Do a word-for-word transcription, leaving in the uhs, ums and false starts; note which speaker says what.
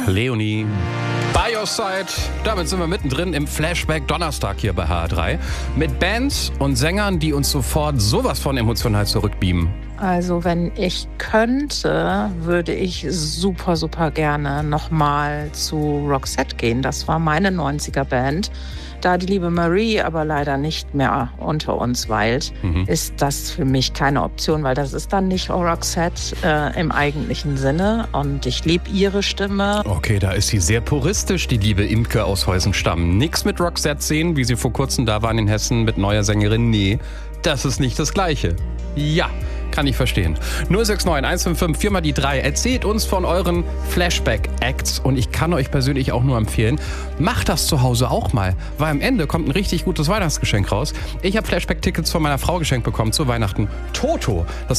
Speaker 1: Leonie. By Your Side. Damit sind wir mittendrin im Flashback Donnerstag hier bei H R drei. Mit Bands und Sängern, die uns sofort sowas von emotional zurückbeamen.
Speaker 2: Also wenn ich könnte, würde ich super, super gerne nochmal zu Roxette gehen. Das war meine neunziger-Band. Da die liebe Marie aber leider nicht mehr unter uns weilt, mhm. ist das für mich keine Option, weil das ist dann nicht Roxette äh, im eigentlichen Sinne. Und ich liebe ihre Stimme.
Speaker 1: Okay, da ist sie sehr puristisch, die liebe Imke aus Heusenstamm. Nix mit Roxette sehen, wie sie vor kurzem da waren in Hessen mit neuer Sängerin. Nee, das ist nicht das Gleiche. Ja, kann ich verstehen. null sechs neun eins fünf fünf vier mal die drei. Erzählt uns von euren Flashback-Acts und ich kann euch persönlich auch nur empfehlen, macht das zu Hause auch mal, weil am Ende kommt ein richtig gutes Weihnachtsgeschenk raus. Ich habe Flashback-Tickets von meiner Frau geschenkt bekommen zu Weihnachten. Toto, das